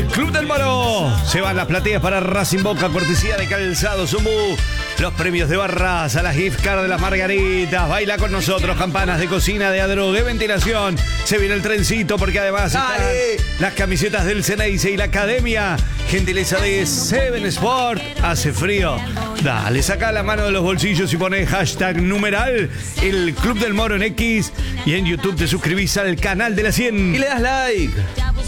Club del Moro. Se van las plateas para Racing Boca, cortesía de Calzado Zumbú. Los premios de barras a la gift card de las Margaritas. Baila con nosotros, campanas de cocina, de adro, de ventilación. Se viene el trencito porque además están las camisetas del Ceneice y la Academia. Gentileza de Seven Sport. Hace frío. Dale, saca la mano de los bolsillos y pone hashtag numeral el Club del Moro en X. Y en YouTube te suscribís al canal de la 100. Y le das like.